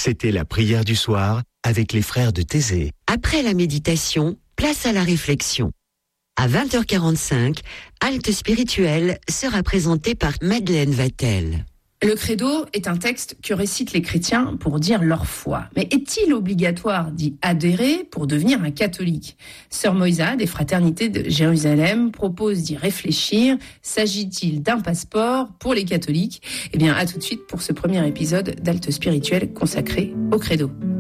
C'était la prière du soir avec les frères de Thésée. Après la méditation, place à la réflexion. À 20h45, Halte spirituelle sera présentée par Madeleine Vatel. Le credo est un texte que récitent les chrétiens pour dire leur foi. Mais est-il obligatoire d'y adhérer pour devenir un catholique ? Sœur Moïsa, des Fraternités de Jérusalem, propose d'y réfléchir. S'agit-il d'un passeport pour les catholiques ? Eh bien, à tout de suite pour ce premier épisode d'Halte spirituelle consacré au credo.